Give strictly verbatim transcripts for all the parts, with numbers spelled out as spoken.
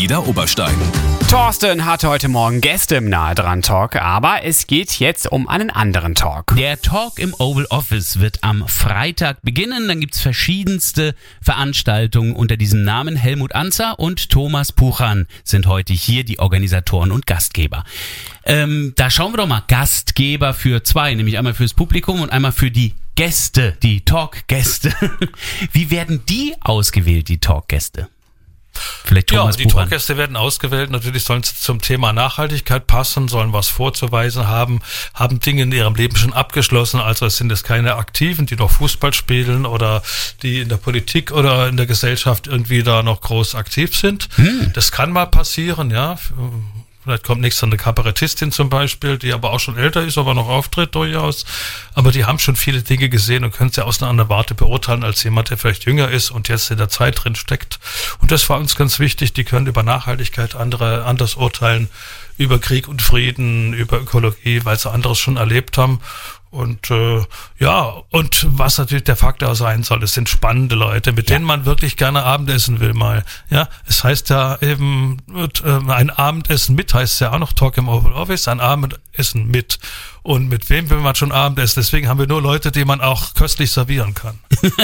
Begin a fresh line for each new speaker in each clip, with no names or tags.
Niederoberstein.
Thorsten hatte heute Morgen Gäste im Nahe dran Talk, aber es geht jetzt um einen anderen Talk.
Der Talk im Oval Office wird am Freitag beginnen. Dann gibt's verschiedenste Veranstaltungen unter diesem Namen. Helmut Anzer und Thomas Puchan sind heute hier die Organisatoren und Gastgeber. Ähm, da schauen wir doch mal. Gastgeber für zwei, nämlich einmal fürs Publikum und einmal für die Gäste, die Talkgäste. Wie werden die ausgewählt, die Talkgäste? Vielleicht Thomas
ja, die
Puchan.
Talkgäste werden ausgewählt. Natürlich sollen sie zum Thema Nachhaltigkeit passen, sollen was vorzuweisen haben, haben Dinge in ihrem Leben schon abgeschlossen. Also es sind es keine Aktiven, die noch Fußball spielen oder die in der Politik oder in der Gesellschaft irgendwie da noch groß aktiv sind. Hm. Das kann mal passieren, ja. Vielleicht kommt nächstes eine Kabarettistin zum Beispiel, die aber auch schon älter ist, aber noch auftritt durchaus. Aber die haben schon viele Dinge gesehen und können sie aus einer anderen Warte beurteilen als jemand, der vielleicht jünger ist und jetzt in der Zeit drin steckt. Und das war uns ganz wichtig. Die können über Nachhaltigkeit andere anders urteilen, über Krieg und Frieden, über Ökologie, weil sie anderes schon erlebt haben. Und äh, ja, und was natürlich der Faktor sein soll, es sind spannende Leute, mit ja. denen man wirklich gerne Abendessen will mal. Ja, es heißt ja eben, äh, ein Abendessen mit heißt ja auch noch Talk im Oval Office, ein Abendessen mit. Und mit wem will man schon Abendessen? Deswegen haben wir nur Leute, die man auch köstlich servieren kann.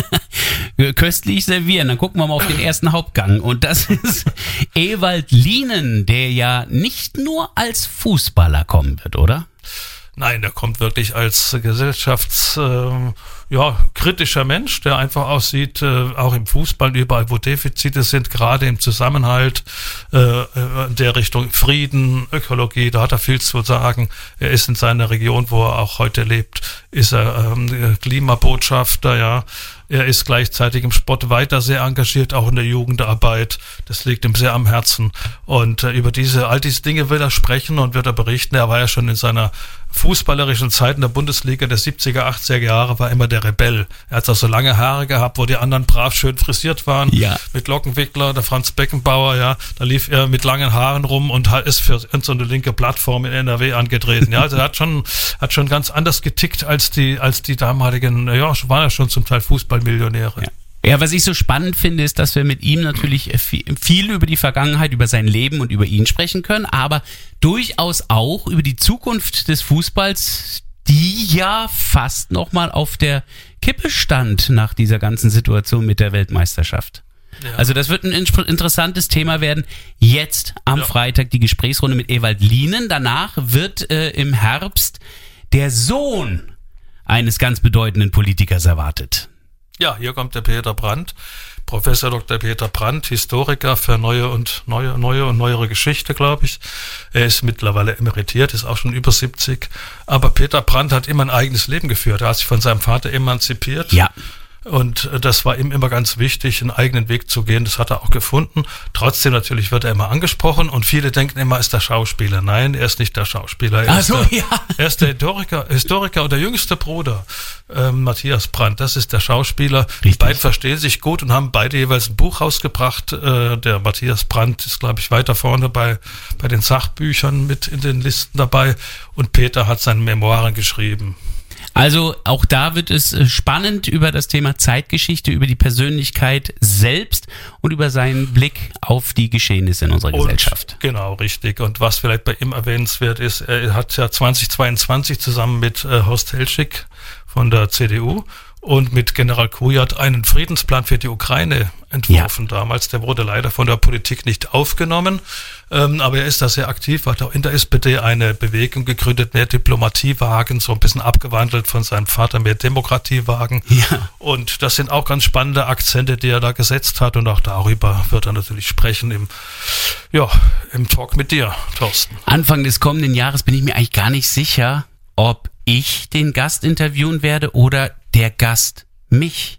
Köstlich servieren, dann gucken wir mal auf den ersten Hauptgang. Und das ist Ewald Lienen, der ja nicht nur als Fußballer kommen wird, oder?
Nein, der kommt wirklich als gesellschafts, äh, ja, kritischer Mensch, der einfach aussieht, äh, auch im Fußball, überall wo Defizite sind, gerade im Zusammenhalt, äh, in der Richtung Frieden, Ökologie, da hat er viel zu sagen. Er ist in seiner Region, wo er auch heute lebt, ist er ähm, Klimabotschafter, ja. Er ist gleichzeitig im Sport weiter sehr engagiert, auch in der Jugendarbeit. Das liegt ihm sehr am Herzen. Und äh, über diese, all diese Dinge will er sprechen und wird er berichten. Er war ja schon in seiner fußballerischen Zeit in der Bundesliga der siebziger, achtziger Jahre, war immer der Rebell. Er hat auch so lange Haare gehabt, wo die anderen brav schön frisiert waren. Ja. Mit Lockenwickler, der Franz Beckenbauer, ja. Da lief er mit langen Haaren rum und ist für so eine linke Plattform in N R W angetreten. Ja, also er hat schon, hat schon ganz anders getickt als die, als die damaligen, ja, waren ja schon zum Teil Fußballmillionäre.
Ja. Ja, was ich so spannend finde, ist, dass wir mit ihm natürlich viel über die Vergangenheit, über sein Leben und über ihn sprechen können, aber durchaus auch über die Zukunft des Fußballs, die ja fast nochmal auf der Kippe stand nach dieser ganzen Situation mit der Weltmeisterschaft. Ja. Also das wird ein interessantes Thema werden. Jetzt am ja. Freitag die Gesprächsrunde mit Ewald Lienen. Danach wird äh, im Herbst der Sohn eines ganz bedeutenden Politikers erwartet.
Ja, hier kommt der Peter Brandt, Professor Doktor Peter Brandt, Historiker für neue und neue, neue und neuere Geschichte, glaube ich. Er ist mittlerweile emeritiert, ist auch schon über siebzig. Aber Peter Brandt hat immer ein eigenes Leben geführt. Er hat sich von seinem Vater emanzipiert.
Ja.
Und das war ihm immer ganz wichtig, einen eigenen Weg zu gehen. Das hat er auch gefunden. Trotzdem natürlich wird er immer angesprochen und viele denken immer, er ist der Schauspieler. Nein, er ist nicht der Schauspieler. Er,
Ach
ist,
so,
der,
ja.
er ist der Historiker, Historiker und der jüngste Bruder, ähm, Matthias Brandt. Das ist der Schauspieler. Richtig. Die beiden verstehen sich gut und haben beide jeweils ein Buch rausgebracht. Äh, der Matthias Brandt ist, glaube ich, weiter vorne bei, bei den Sachbüchern mit in den Listen dabei. Und Peter hat seine Memoiren geschrieben.
Also auch da wird es spannend über das Thema Zeitgeschichte, über die Persönlichkeit selbst und über seinen Blick auf die Geschehnisse in unserer
und,
Gesellschaft.
Genau, richtig. Und was vielleicht bei ihm erwähnenswert ist, er hat ja zweitausendzweiundzwanzig zusammen mit äh, Horst Hellschick von der C D U und mit General Kujat einen Friedensplan für die Ukraine entworfen ja. damals. Der wurde leider von der Politik nicht aufgenommen, ähm, aber er ist da sehr aktiv, hat auch in der S P D eine Bewegung gegründet, mehr Diplomatie wagen, so ein bisschen abgewandelt von seinem Vater, mehr Demokratie wagen. Ja. Und das sind auch ganz spannende Akzente, die er da gesetzt hat und auch darüber wird er natürlich sprechen im, ja, im Talk mit dir, Thorsten.
Anfang des kommenden Jahres bin ich mir eigentlich gar nicht sicher, ob ich den Gast interviewen werde oder der Gast mich.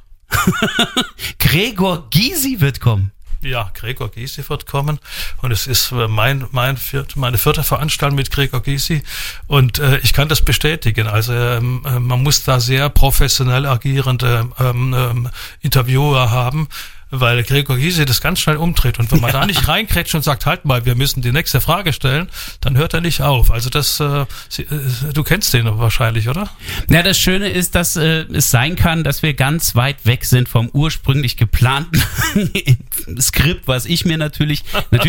Gregor Gysi wird kommen.
Ja, Gregor Gysi wird kommen und es ist mein, mein viert, meine vierte Veranstaltung mit Gregor Gysi und äh, ich kann das bestätigen. Also ähm, man muss da sehr professionell agierende ähm, ähm, Interviewer haben, weil Gregor Gysi das ganz schnell umdreht und wenn man ja. da nicht reinkrätscht und sagt, halt mal, wir müssen die nächste Frage stellen, dann hört er nicht auf. Also das, äh, du kennst den wahrscheinlich, oder?
Ja, das Schöne ist, dass äh, es sein kann, dass wir ganz weit weg sind vom ursprünglich geplanten Skript, was ich mir natürlich, natürlich